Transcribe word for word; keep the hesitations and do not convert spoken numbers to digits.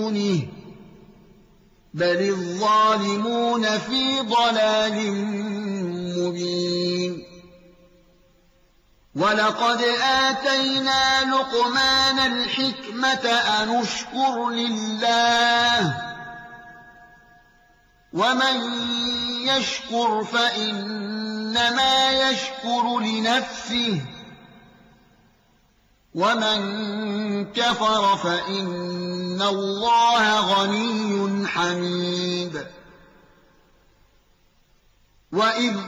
دونه بل الظالمون في ضلال مبين ولقد آتينا لقمان الحكمة أن اشكر لله ومن يشكر فإنما يشكر لنفسه ومن كفر فإن الله غني حميد وإذ